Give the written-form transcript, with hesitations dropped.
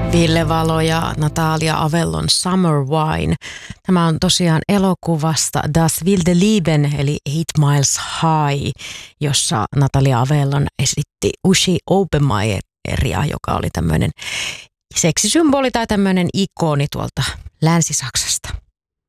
Ville Valo ja Natalia Avellon Summer Wine. Tämä on tosiaan elokuvasta Das wilde Leben eli 8 Miles High, jossa Natalia Avellon esitti Uschi Obermeieria, joka oli tämmöinen seksisymboli tai tämmöinen ikoni tuolta Länsi-Saksasta.